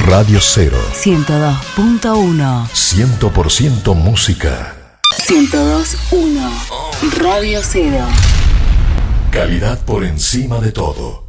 Radio Cero. 102.1. 100% música. 102.1. Radio Cero. Calidad por encima de todo.